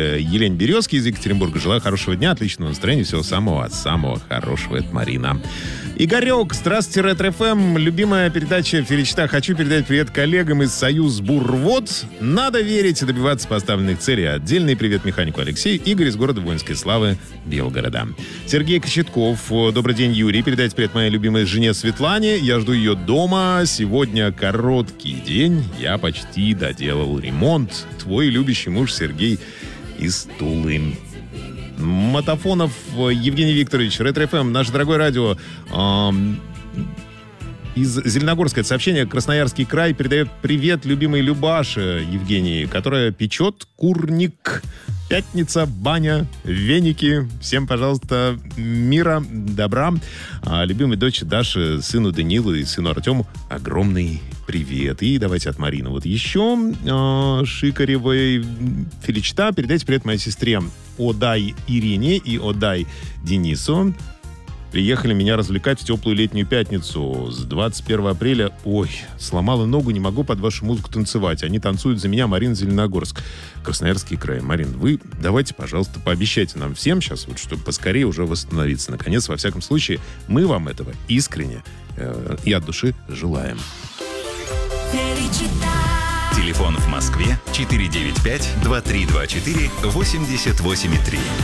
Елене Березке из Екатеринбурга. Желаю хорошего дня, отличного настроения, всего самого хорошего. Это Марина. Игорек, здравствуйте, Ретро-ФМ. Любимая передача «Филичта». Хочу передать привет коллегам из Союз Бурвод. Надо верить и добиваться поставленных целей. Отдельный привет механику Алексею. Игорь из города Воинской Славы, Белгорода. Сергей Кочетков. Добрый день, Юрий. Передайте привет моей любимой жене Светлане. Я жду ее дома. Сегодня короткий день. Я почти доделал ремонт. Твой любящий муж Сергей из Тулы. Мотофонов Евгений Викторович, Ретро-ФМ, наше дорогое радио. Из Зеленогорска это сообщение. Красноярский край передает привет любимой Любаше Евгении, которая печет курник. Пятница, баня, веники. Всем, пожалуйста, мира, добра. Любимой дочери Даше, сыну Данилу и сыну Артему огромный привет. И давайте от Марины. Вот еще Шикаревой Филичта. Передайте привет моей сестре Одай Ирине и Одай Денису. Приехали меня развлекать в теплую летнюю пятницу с 21 апреля. Ой, сломала ногу, не могу под вашу музыку танцевать. Они танцуют за меня. Марина, Зеленогорск, Красноярский край. Марин, вы давайте, пожалуйста, пообещайте нам всем сейчас, вот, чтобы поскорее уже восстановиться. Наконец, во всяком случае, мы вам этого искренне и от души желаем. Телефон в Москве 495-2324-88,3.